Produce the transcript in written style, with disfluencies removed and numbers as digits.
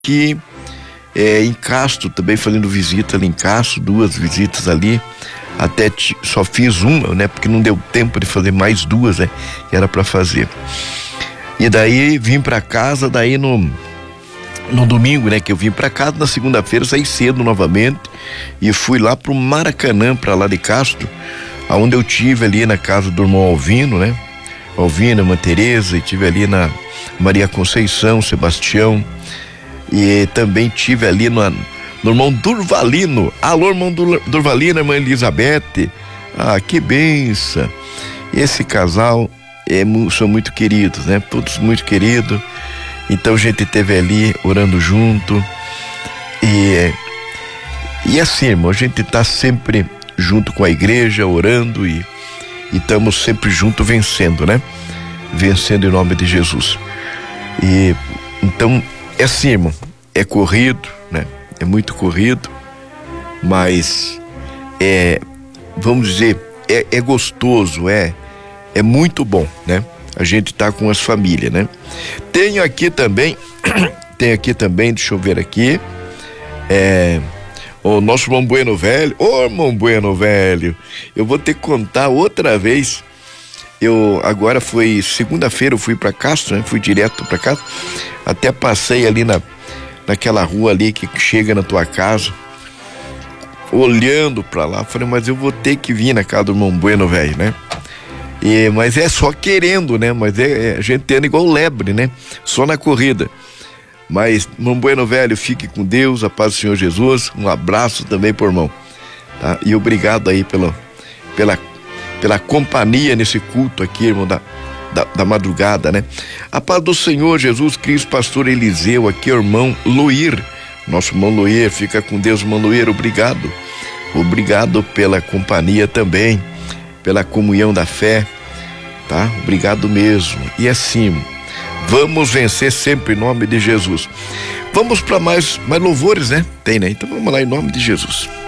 que em Castro, também fazendo visita ali em Castro, 2 visitas ali, até só fiz uma, né, porque não deu tempo de fazer mais 2, né, que era para fazer. E daí vim para casa, daí no domingo, né, que eu vim para casa, na segunda-feira saí cedo novamente e fui lá pro Maracanã, para lá de Castro, aonde eu tive ali na casa do irmão Alvino, né, Alvino, irmã Tereza, e tive ali na Maria Conceição, Sebastião, e também tive ali no irmão Durvalino. Alô, irmão Durvalino, irmã Elizabeth. Ah, que benção. Esse casal são muito queridos, né? Todos muito queridos. Então a gente esteve ali orando junto. E assim, irmão, a gente tá sempre junto com a igreja, orando e estamos sempre junto vencendo, né? Vencendo em nome de Jesus. E então é assim, irmão, é corrido, né? É muito corrido, mas vamos dizer, é gostoso, é muito bom, né? A gente tá com as famílias, né? Tenho aqui também, deixa eu ver aqui, o nosso irmão Bueno Velho. Ô, irmão Bueno Velho, eu vou ter que contar outra vez. Agora foi segunda-feira, eu fui para Castro, né? Fui direto para Castro, até passei ali naquela rua ali que chega na tua casa, olhando para lá, falei, mas eu vou ter que vir na casa do irmão Bueno Velho, né? Mas é só querendo, né? Mas a gente anda igual lebre, né? Só na corrida. Mas, irmão Bueno Velho, fique com Deus, a paz do Senhor Jesus, um abraço também pro irmão, tá? E obrigado aí pela companhia nesse culto aqui, irmão, da madrugada, né? A paz do Senhor Jesus Cristo, pastor Eliseu, aqui é o irmão Luir, nosso irmão Luir, fica com Deus, irmão Luir, obrigado pela companhia também, pela comunhão da fé, tá? Obrigado mesmo. E assim, vamos vencer sempre em nome de Jesus. Vamos para mais louvores, né? Tem, né? Então vamos lá em nome de Jesus.